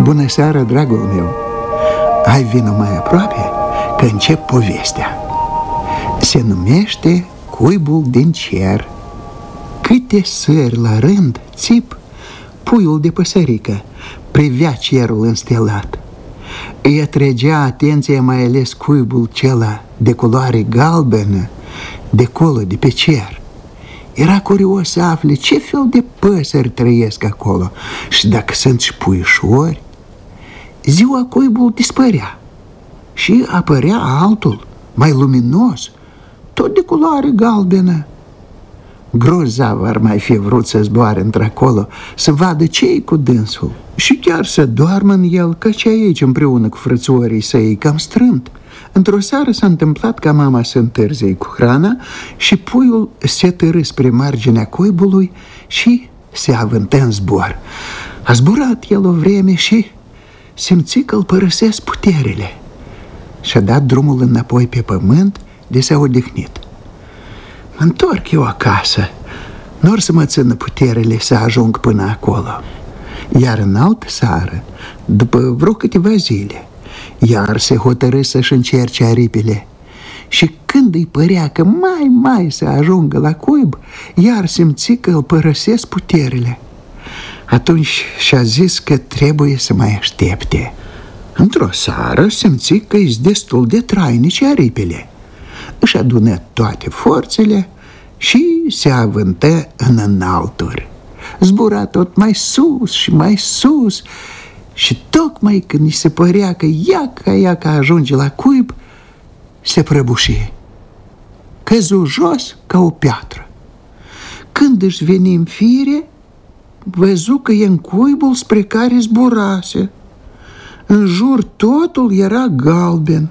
Bună seara, dragul meu! Hai, vino mai aproape, că încep povestea. Se numește Cuibul din cer. Câte sări la rând, țip, puiul de păsărică privea cerul înstelat. Îi atrăgea atenția mai ales cuibul cela de culoare galbenă, de colo de pe cer. Era curios să afle ce fel de păsări trăiesc acolo și dacă sunt și puișori. Ziua cuibul dispărea și apărea altul, mai luminos, tot de culoare galbenă. Grozav ar mai fi vrut să zboare într-acolo, să vadă ce-i cu dânsul și chiar să doarmă în el, căci aici, împreună cu frățorii săi, cam strâmt. Într-o seară s-a întâmplat ca mama să întârzie cu hrana și puiul se târâ spre marginea cuibului și se avântă în zbor. A zburat el o vreme și simți că îl părăsesc puterile. Și-a dat drumul înapoi pe pământ de s-a odihnit. Mă întorc eu acasă, n-or să mă țină puterile să ajung până acolo. Iar în altă seară, după vreo câteva zile, iar se hotărâ să-și încerce aripile. Și când îi părea că mai să ajungă la cuib, iar simți că îl părăsesc puterile. Atunci și-a zis că trebuie să mai aștepte. Într-o seară simți că e destul de trainice aripile. Își adună toate forțele și se avântă în înalturi. Zbura tot mai sus și mai sus și tocmai când îi se părea că ia ca ajunge la cuib, se prăbuși. Căzu jos ca o piatră. Când își veni în fire, văzu că e în cuibul spre care zburase. În jur totul era galben.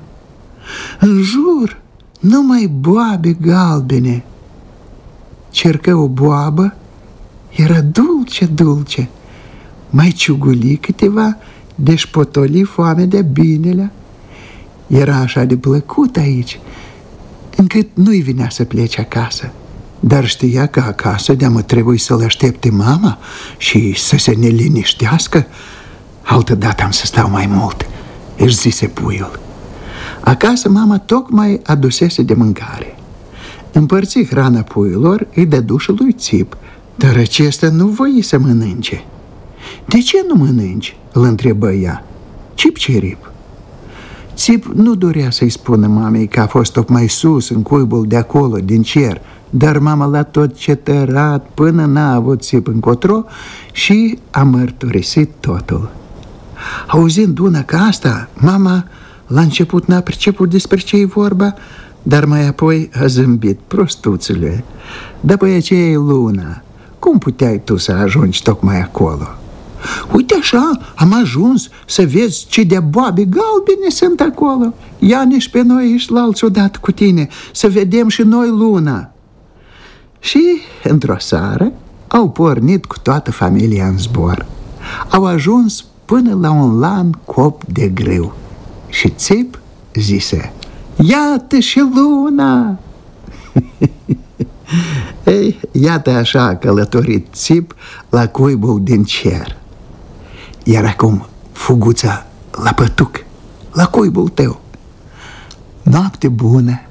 În jur numai boabe galbene. Cercă o boabă, era dulce. Mai ciuguli câteva, deci potoli foame de binele. Era așa de plăcut aici, încât nu-i vinea să plece acasă. Dar știa că acasă de-amă trebuie să-l aștepte mama și să se neliniștească. Altădată am să stau mai mult, își zise puiul. Acasă mama tocmai adusese de mâncare. Împărți hrana puiilor, îi dădu și lui Țip, dar acesta nu voi să mănânce. De ce nu mănânci? Îl întrebă ea. Cip cerip. Țip nu dorea să-i spună mamei că a fost tocmai sus în cuibul de acolo, din cer, dar mama l-a tot cetărat până n-a avut Țip încotro și a mărturisit totul. Auzind una ca asta, mama la început n-a priceput despre ce-i vorba, dar mai apoi a zâmbit. Prostuțule, după aceea e luna, cum puteai tu să ajungi tocmai acolo? Uite așa, am ajuns să vezi ce de boabe galbene sunt acolo. Ia-ne și pe noi și l-alți odată cu tine, să vedem și noi luna. Și într-o seară au pornit cu toată familia în zbor. Au ajuns până la un lan cop de grâu. Și Țip zise: iată și luna! Ei, iată așa a călătorit Țip la cuibul din cer. Iar acum fuguța la pătuc, la cuibul tău. Noapte bună!